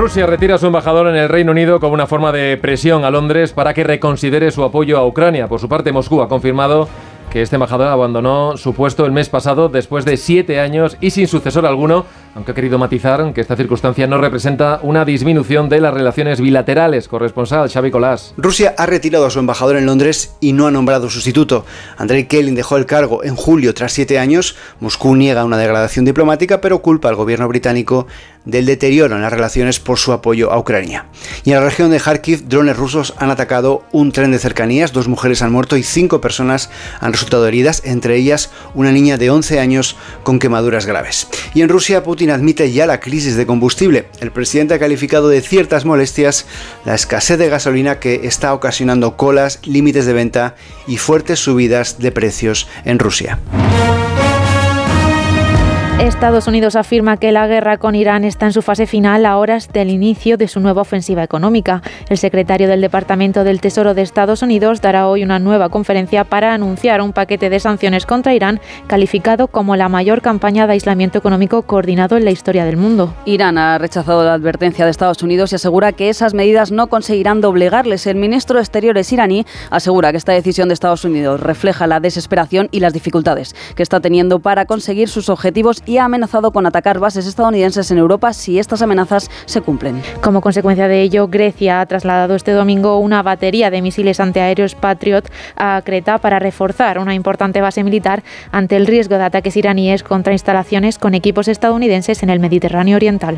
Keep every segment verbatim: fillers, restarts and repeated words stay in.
Rusia retira a su embajador en el Reino Unido como una forma de presión a Londres para que reconsidere su apoyo a Ucrania. Por su parte, Moscú ha confirmado que este embajador abandonó su puesto el mes pasado después de siete años y sin sucesor alguno, aunque ha querido matizar que esta circunstancia no representa una disminución de las relaciones bilaterales. Corresponsal Xavi Colás. Rusia ha retirado a su embajador en Londres y no ha nombrado sustituto. Andrei Kelin dejó el cargo en julio tras siete años. Moscú niega una degradación diplomática, pero culpa al gobierno británico del deterioro en las relaciones por su apoyo a Ucrania. Y en la región de Kharkiv, drones rusos han atacado un tren de cercanías, dos mujeres han muerto y cinco personas han resultado heridas, entre ellas una niña de once años con quemaduras graves. Y en Rusia, Putin admite ya la crisis de combustible. El presidente ha calificado de ciertas molestias la escasez de gasolina que está ocasionando colas, límites de venta y fuertes subidas de precios en Rusia. Estados Unidos afirma que la guerra con Irán está en su fase final a horas del inicio de su nueva ofensiva económica. El secretario del Departamento del Tesoro de Estados Unidos dará hoy una nueva conferencia para anunciar un paquete de sanciones contra Irán calificado como la mayor campaña de aislamiento económico coordinado en la historia del mundo. Irán ha rechazado la advertencia de Estados Unidos y asegura que esas medidas no conseguirán doblegarles. El ministro de Exteriores iraní asegura que esta decisión de Estados Unidos refleja la desesperación y las dificultades que está teniendo para conseguir sus objetivos y ha amenazado con atacar bases estadounidenses en Europa si estas amenazas se cumplen. Como consecuencia de ello, Grecia ha trasladado este domingo una batería de misiles antiaéreos Patriot a Creta para reforzar una importante base militar ante el riesgo de ataques iraníes contra instalaciones con equipos estadounidenses en el Mediterráneo Oriental.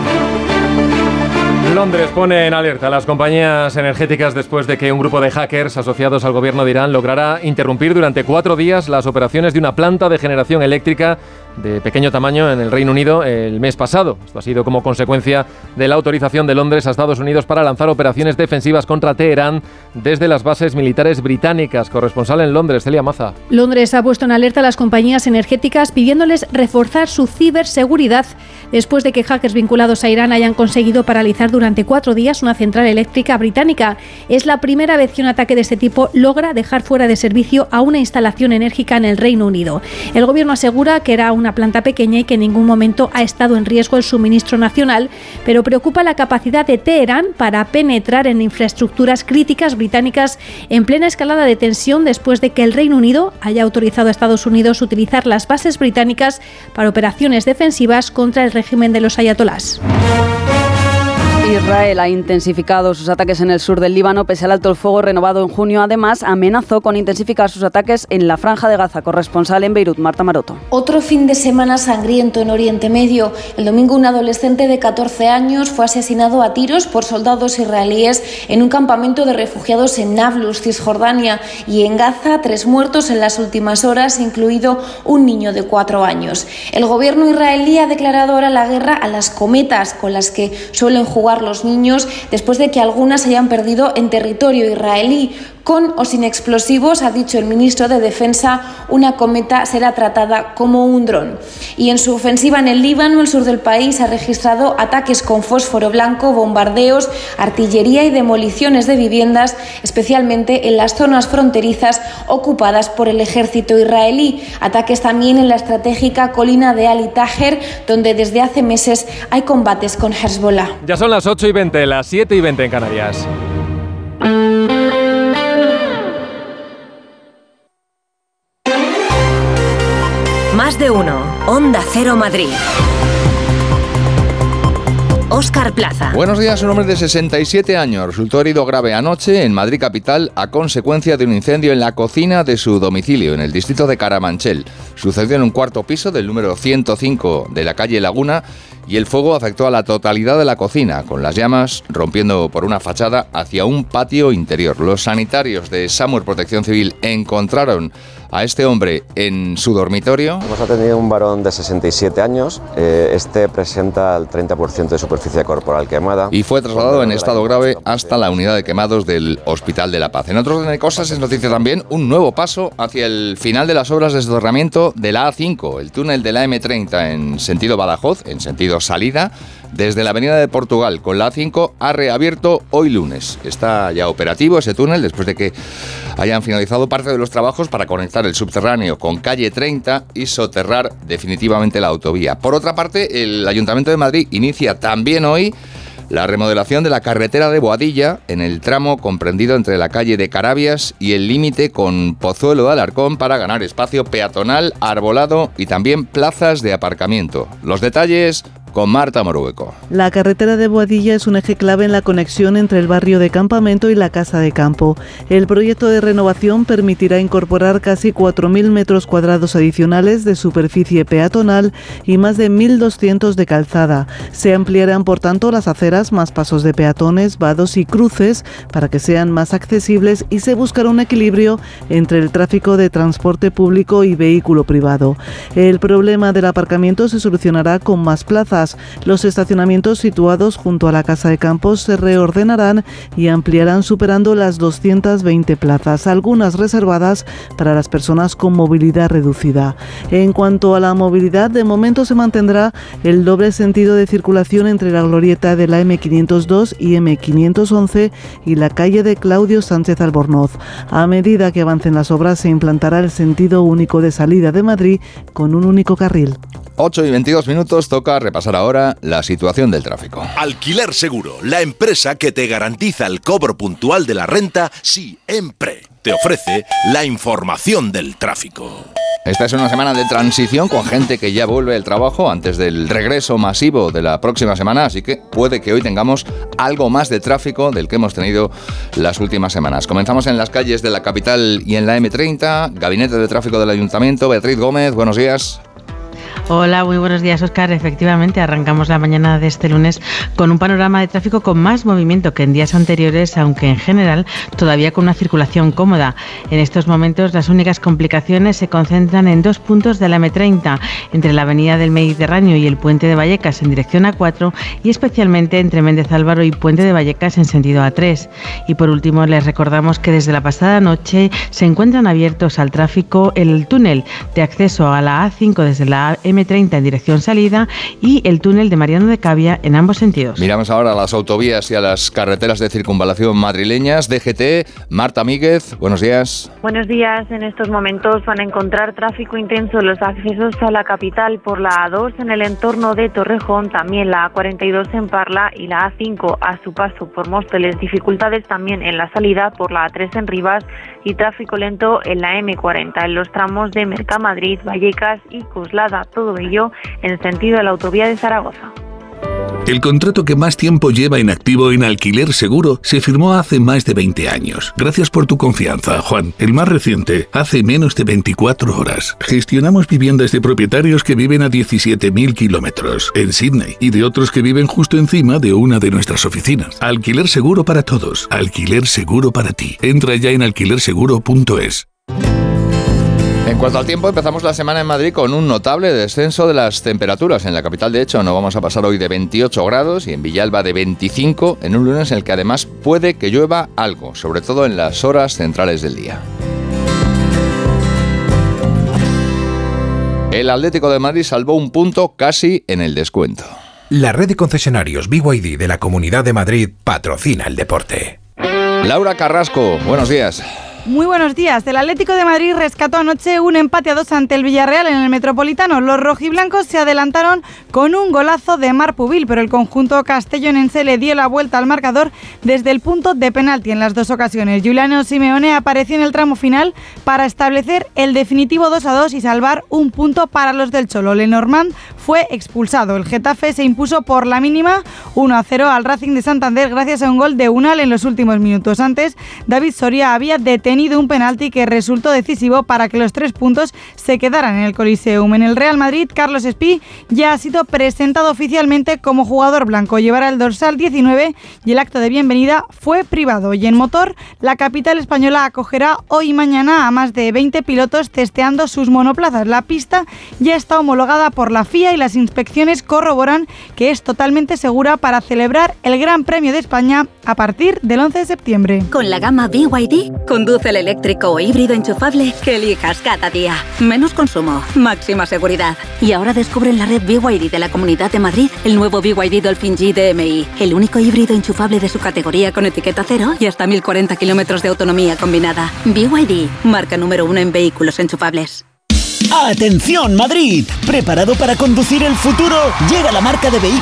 Londres pone en alerta a las compañías energéticas después de que un grupo de hackers asociados al gobierno de Irán lograra interrumpir durante cuatro días las operaciones de una planta de generación eléctrica de pequeño tamaño en el Reino Unido el mes pasado. Esto ha sido como consecuencia de la autorización de Londres a Estados Unidos para lanzar operaciones defensivas contra Teherán desde las bases militares británicas. Corresponsal en Londres, Celia Maza. Londres ha puesto en alerta a las compañías energéticas pidiéndoles reforzar su ciberseguridad después de que hackers vinculados a Irán hayan conseguido paralizar durante cuatro días una central eléctrica británica. Es la primera vez que un ataque de este tipo logra dejar fuera de servicio a una instalación enérgica en el Reino Unido. El gobierno asegura que era una planta pequeña y que en ningún momento ha estado en riesgo el suministro nacional, pero preocupa la capacidad de Teherán para penetrar en infraestructuras críticas británicas en plena escalada de tensión después de que el Reino Unido haya autorizado a Estados Unidos utilizar las bases británicas para operaciones defensivas contra el régimen de los ayatolás. Israel ha intensificado sus ataques en el sur del Líbano pese al alto el fuego renovado en junio. Además, amenazó con intensificar sus ataques en la Franja de Gaza. Corresponsal en Beirut, Marta Maroto. Otro fin de semana sangriento en Oriente Medio. El domingo un adolescente de catorce años fue asesinado a tiros por soldados israelíes en un campamento de refugiados en Nablus, Cisjordania, y en Gaza tres muertos en las últimas horas, incluido un niño de cuatro años. El gobierno israelí ha declarado ahora la guerra a las cometas con las que suelen jugar los niños después de que algunas hayan perdido en territorio israelí. Con o sin explosivos, ha dicho el ministro de Defensa, una cometa será tratada como un dron. Y en su ofensiva en el Líbano, el sur del país ha registrado ataques con fósforo blanco, bombardeos, artillería y demoliciones de viviendas, especialmente en las zonas fronterizas ocupadas por el ejército israelí. Ataques también en la estratégica colina de Ali Taher, donde desde hace meses hay combates con Hezbollah. Ya son las ocho y veinte, las siete y veinte en Canarias. Más de uno. Onda Cero Madrid. Óscar Plaza. Buenos días. Un hombre de sesenta y siete años resultó herido grave anoche en Madrid capital a consecuencia de un incendio en la cocina de su domicilio en el distrito de Carabanchel. Sucedió en un cuarto piso del número ciento cinco de la calle Laguna y el fuego afectó a la totalidad de la cocina, con las llamas rompiendo por una fachada hacia un patio interior. Los sanitarios de SAMUR Protección Civil encontraron a este hombre en su dormitorio. Hemos atendido a un varón de sesenta y siete años. Eh, este presenta el treinta por ciento de superficie corporal quemada. Y fue trasladado en estado grave hasta la unidad de quemados del Hospital de la Paz. En otro orden de cosas, es noticia también un nuevo paso hacia el final de las obras de soterramiento de la A cinco, el túnel de la eme treinta en sentido Badajoz, en sentido salida, desde la avenida de Portugal con la A cinco ha reabierto hoy lunes. Está ya operativo ese túnel después de que hayan finalizado parte de los trabajos para conectar el subterráneo con calle treinta y soterrar definitivamente la autovía. Por otra parte, el Ayuntamiento de Madrid inicia también hoy la remodelación de la carretera de Boadilla en el tramo comprendido entre la calle de Carabias y el límite con Pozuelo de Alarcón para ganar espacio peatonal, arbolado y también plazas de aparcamiento. Los detalles con Marta Morueco. La carretera de Boadilla es un eje clave en la conexión entre el barrio de Campamento y la Casa de Campo. El proyecto de renovación permitirá incorporar casi cuatro mil metros cuadrados adicionales de superficie peatonal y más de mil doscientos de calzada. Se ampliarán, por tanto, las aceras, más pasos de peatones, vados y cruces para que sean más accesibles y se buscará un equilibrio entre el tráfico de transporte público y vehículo privado. El problema del aparcamiento se solucionará con más plazas. Los estacionamientos situados junto a la Casa de Campos se reordenarán y ampliarán superando las doscientas veinte plazas, algunas reservadas para las personas con movilidad reducida. En cuanto a la movilidad, de momento se mantendrá el doble sentido de circulación entre la glorieta de la eme quinientos dos y eme quinientos once y la calle de Claudio Sánchez Albornoz. A medida que avancen las obras se implantará el sentido único de salida de Madrid con un único carril. ocho y veintidós minutos, toca repasar ahora la situación del tráfico. Alquiler Seguro, la empresa que te garantiza el cobro puntual de la renta siempre. Te ofrece la información del tráfico. Esta es una semana de transición con gente que ya vuelve al trabajo antes del regreso masivo de la próxima semana, así que puede que hoy tengamos algo más de tráfico del que hemos tenido las últimas semanas. Comenzamos en las calles de la capital y en la eme treinta, Gabinete de Tráfico del Ayuntamiento. Beatriz Gómez, buenos días. Hola, muy buenos días, Óscar. Efectivamente, arrancamos la mañana de este lunes con un panorama de tráfico con más movimiento que en días anteriores, aunque en general todavía con una circulación cómoda. En estos momentos las únicas complicaciones se concentran en dos puntos de la eme treinta, entre la avenida del Mediterráneo y el puente de Vallecas en dirección a cuatro y especialmente entre Méndez Álvaro y puente de Vallecas en sentido a tres. Y por último les recordamos que desde la pasada noche se encuentran abiertos al tráfico el túnel de acceso a la a cinco desde la eme treinta en dirección salida y el túnel de Mariano de Cavia en ambos sentidos. Miramos ahora a las autovías y a las carreteras de circunvalación madrileñas. D G T, Marta Míguez, buenos días. Buenos días. En estos momentos van a encontrar tráfico intenso en los accesos a la capital por la a dos en el entorno de Torrejón, también la a cuarenta y dos en Parla y la a cinco a su paso por Móstoles. Dificultades también en la salida por la a tres en Rivas y tráfico lento en la eme cuarenta en los tramos de Mercamadrid, Vallecas y Coslada. Todo ello en el sentido de la autovía de Zaragoza. El contrato que más tiempo lleva en activo en Alquiler Seguro se firmó hace más de veinte años. Gracias por tu confianza, Juan. El más reciente, hace menos de veinticuatro horas. Gestionamos viviendas de propietarios que viven a diecisiete mil kilómetros en Sydney y de otros que viven justo encima de una de nuestras oficinas. Alquiler Seguro para todos. Alquiler Seguro para ti. Entra ya en alquiler seguro punto es. En cuanto al tiempo, empezamos la semana en Madrid con un notable descenso de las temperaturas. En la capital, de hecho, no vamos a pasar hoy de veintiocho grados y en Villalba de veinticinco, en un lunes en el que además puede que llueva algo, sobre todo en las horas centrales del día. El Atlético de Madrid salvó un punto casi en el descuento. La red de concesionarios B Y D de la Comunidad de Madrid patrocina el deporte. Laura Carrasco, buenos días. Muy buenos días. El Atlético de Madrid rescató anoche un empate a dos ante el Villarreal en el Metropolitano. Los rojiblancos se adelantaron con un golazo de Marc Pubil, pero el conjunto castellonense le dio la vuelta al marcador desde el punto de penalti en las dos ocasiones. Giuliano Simeone apareció en el tramo final para establecer el definitivo dos a dos y salvar un punto para los del Cholo. Lenormand fue expulsado. El Getafe se impuso por la mínima uno a cero al Racing de Santander gracias a un gol de Unal en los últimos minutos. Antes, David Soria había detenido un penalti que resultó decisivo para que los tres puntos se quedaran en el Coliseum. En el Real Madrid, Carlos Espí ya ha sido presentado oficialmente como jugador blanco. Llevará el dorsal diecinueve y el acto de bienvenida fue privado. Y en motor, la capital española acogerá hoy y mañana a más de veinte pilotos testeando sus monoplazas. La pista ya está homologada por la F I A y las inspecciones corroboran que es totalmente segura para celebrar el Gran Premio de España a partir del once de septiembre. Con la gama B Y D, conduce el eléctrico o híbrido enchufable que elijas cada día. Menos consumo, máxima seguridad. Y ahora descubre en la red B Y D de la Comunidad de Madrid el nuevo B Y D Dolphin G D M I, el único híbrido enchufable de su categoría con etiqueta cero y hasta mil cuarenta kilómetros de autonomía combinada. B Y D, marca número uno en vehículos enchufables. ¡Atención, Madrid! ¿Preparado para conducir el futuro? Llega la marca de vehículos